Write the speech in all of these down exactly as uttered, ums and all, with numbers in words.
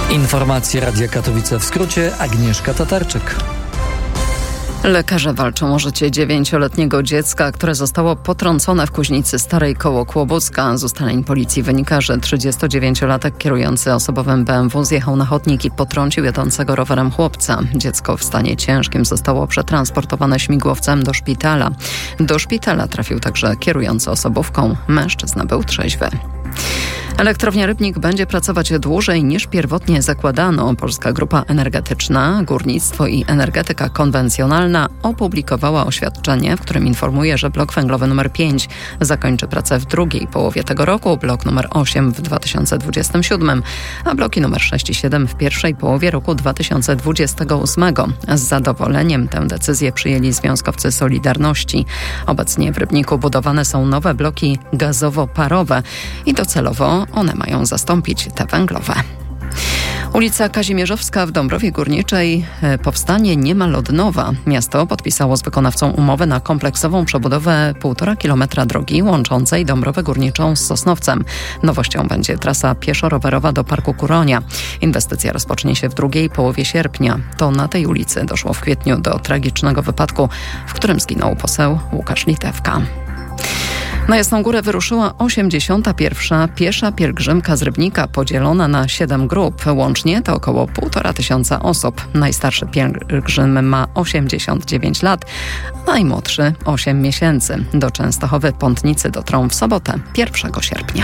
Informacje Radia Katowice w skrócie. Agnieszka Tatarczyk. Lekarze walczą o życie dziewięcioletniego dziecka, które zostało potrącone w Kuźnicy Starej koło Kłobucka. Z ustaleń policji wynika, że trzydziestodziewięciolatek kierujący osobowym B M W zjechał na chodnik i potrącił jadącego rowerem chłopca. Dziecko w stanie ciężkim zostało przetransportowane śmigłowcem do szpitala. Do szpitala trafił także kierujący osobówką. Mężczyzna był trzeźwy. Elektrownia Rybnik będzie pracować dłużej niż pierwotnie zakładano. Polska Grupa Energetyczna, Górnictwo i Energetyka Konwencjonalna opublikowała oświadczenie, w którym informuje, że blok węglowy numer pięć zakończy pracę w drugiej połowie tego roku, blok numer osiem w dwa tysiące dwudziestym siódmym, a bloki numer sześć i siedem w pierwszej połowie roku dwa tysiące dwudziestego ósmego. Z zadowoleniem tę decyzję przyjęli związkowcy Solidarności. Obecnie w Rybniku budowane są nowe bloki gazowo-parowe i docelowo one mają zastąpić te węglowe. Ulica Kazimierzowska w Dąbrowie Górniczej powstanie niemal od nowa. Miasto podpisało z wykonawcą umowę na kompleksową przebudowę półtora kilometra drogi łączącej Dąbrowę Górniczą z Sosnowcem. Nowością będzie trasa pieszo-rowerowa do Parku Kuronia. Inwestycja rozpocznie się w drugiej połowie sierpnia. To na tej ulicy doszło w kwietniu do tragicznego wypadku, w którym zginął poseł Łukasz Litewka. Na Jasną Górę wyruszyła osiemdziesiąta pierwsza piesza pielgrzymka z Rybnika, podzielona na siedem grup. Łącznie to około półtora tysiąca osób. Najstarszy pielgrzym ma osiemdziesiąt dziewięć lat, najmłodszy osiem miesięcy. Do Częstochowy pątnicy dotrą w sobotę, pierwszego sierpnia.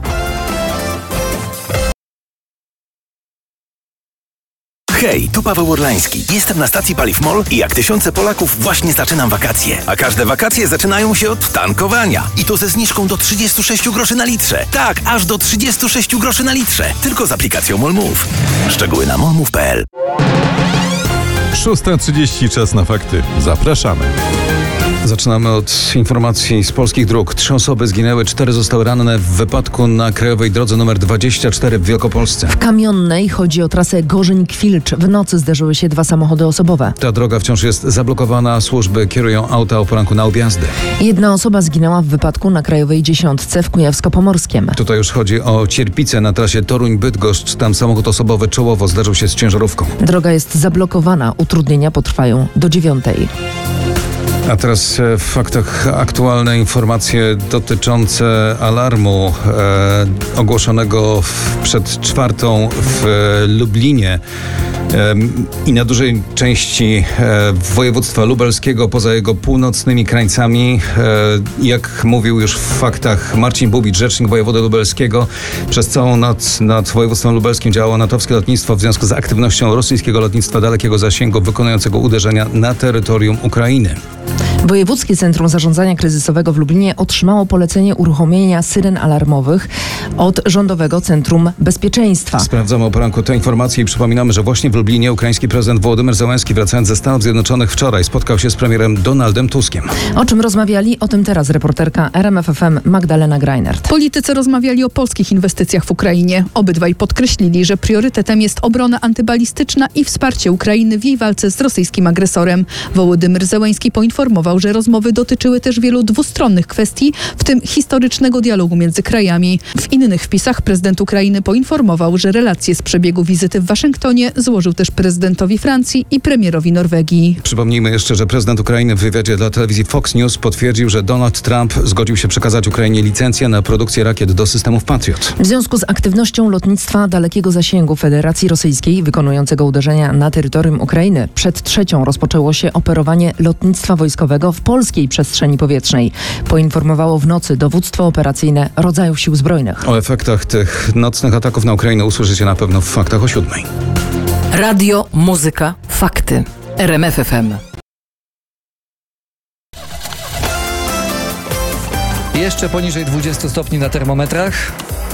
Hej, tu Paweł Orlański. Jestem na stacji Paliw MOL i jak tysiące Polaków właśnie zaczynam wakacje. A każde wakacje zaczynają się od tankowania. I to ze zniżką do trzydziestu sześciu groszy na litrze. Tak, aż do trzydziestu sześciu groszy na litrze. Tylko z aplikacją MOLMOV. Szczegóły na molmove kropka p l. szósta trzydzieści, czas na fakty. Zapraszamy. Zaczynamy od informacji z polskich dróg. Trzy osoby zginęły, cztery zostały ranne w wypadku na krajowej drodze nr dwadzieścia cztery w Wielkopolsce. W Kamionnej chodzi o trasę Gorzeń-Kwilcz. W nocy zderzyły się dwa samochody osobowe. Ta droga wciąż jest zablokowana. Służby kierują auta o poranku na objazdy. Jedna osoba zginęła w wypadku na krajowej dziesiątce w Kujawsko-Pomorskiem. Tutaj już chodzi o Cierpice na trasie Toruń-Bydgoszcz. Tam samochód osobowy czołowo zderzył się z ciężarówką. Droga jest zablokowana. Utrudnienia potrwają do dziewiątej. A teraz w faktach aktualne informacje dotyczące alarmu e, ogłoszonego w, przed czwartą w e, Lublinie e, i na dużej części e, województwa lubelskiego poza jego północnymi krańcami. E, jak mówił już w faktach Marcin Bubicz, rzecznik wojewody lubelskiego, przez całą noc nad województwem lubelskim działało natowskie lotnictwo w związku z aktywnością rosyjskiego lotnictwa dalekiego zasięgu wykonującego uderzenia na terytorium Ukrainy. Wojewódzkie Centrum Zarządzania Kryzysowego w Lublinie otrzymało polecenie uruchomienia syren alarmowych od Rządowego Centrum Bezpieczeństwa. Sprawdzamy o poranku te informacje i przypominamy, że właśnie w Lublinie ukraiński prezydent Wołodymyr Zełenski, wracając ze Stanów Zjednoczonych wczoraj, spotkał się z premierem Donaldem Tuskiem. O czym rozmawiali? O tym teraz reporterka R M F F M Magdalena Greinert. Politycy rozmawiali o polskich inwestycjach w Ukrainie. Obydwaj podkreślili, że priorytetem jest obrona antybalistyczna i wsparcie Ukrainy w jej walce z rosyjskim agresorem. Wołodymyr Zełenski poinformował, że rozmowy dotyczyły też wielu dwustronnych kwestii, w tym historycznego dialogu między krajami. W innych wpisach prezydent Ukrainy poinformował, że relacje z przebiegu wizyty w Waszyngtonie złożył też prezydentowi Francji i premierowi Norwegii. Przypomnijmy jeszcze, że prezydent Ukrainy w wywiadzie dla telewizji Fox News potwierdził, że Donald Trump zgodził się przekazać Ukrainie licencję na produkcję rakiet do systemów Patriot. W związku z aktywnością lotnictwa dalekiego zasięgu Federacji Rosyjskiej wykonującego uderzenia na terytorium Ukrainy, przed trzecią rozpoczęło się operowanie lotnictwa wojskowego w polskiej przestrzeni powietrznej. Poinformowało w nocy dowództwo operacyjne rodzajów sił zbrojnych. O efektach tych nocnych ataków na Ukrainę usłyszycie na pewno w faktach o siódmej. Radio, muzyka, fakty. R M F F M. Jeszcze poniżej dwudziestu stopni na termometrach.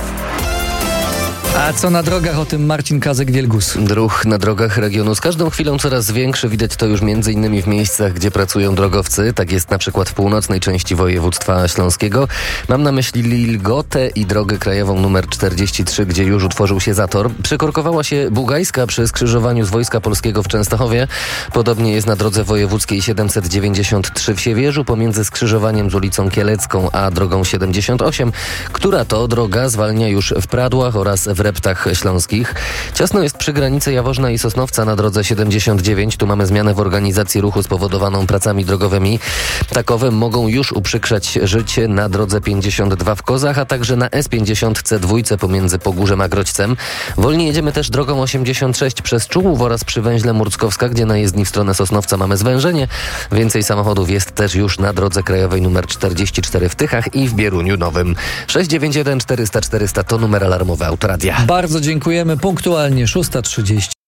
A co na drogach? O tym Marcin Kazek-Wielgus. Ruch na drogach regionu z każdą chwilą coraz większy. Widać to już między innymi w miejscach, gdzie pracują drogowcy. Tak jest na przykład w północnej części województwa śląskiego. Mam na myśli Lilgotę i drogę krajową numer czterdzieści trzy, gdzie już utworzył się zator. Przykorkowała się Bugajska przy skrzyżowaniu z Wojska Polskiego w Częstochowie. Podobnie jest na drodze wojewódzkiej siedemset dziewięćdziesiąt trzy w Siewierzu pomiędzy skrzyżowaniem z ulicą Kielecką a drogą siedemdziesiąt osiem, która to droga zwalnia już w Pradłach oraz w deptach śląskich. Ciasno jest przy granicy Jaworzna i Sosnowca na drodze siedemdziesiąt dziewięć. Tu mamy zmianę w organizacji ruchu spowodowaną pracami drogowymi. Takowe mogą już uprzykrzać życie na drodze pięćdziesiąt dwa w Kozach, a także na S pięćdziesiąt C dwa pomiędzy Pogórzem a Grodźcem. Wolniej jedziemy też drogą osiemdziesiąt sześć przez Czółów oraz przy węźle Murckowska, gdzie na jezdni w stronę Sosnowca mamy zwężenie. Więcej samochodów jest też już na drodze krajowej nr czterdzieści cztery w Tychach i w Bieruniu Nowym. sześć dziewięć jeden czterysta czterysta to numer alarmowy Autoradia. Bardzo dziękujemy. Punktualnie szósta trzydzieści.